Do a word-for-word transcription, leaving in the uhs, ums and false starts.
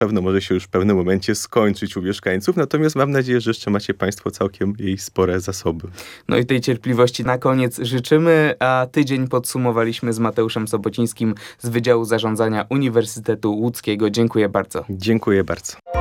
pewno może się już w pewnym momencie skończyć u mieszkańców, natomiast mam nadzieję, że jeszcze macie Państwo całkiem jej spore zasoby. No i tej cierpliwości na koniec życzymy, a tydzień podsumowaliśmy z Mateuszem Sobocińskim z Wydziału Zarządzania Uniwersytetu Łódzkiego. Dziękuję bardzo. Dziękuję bardzo.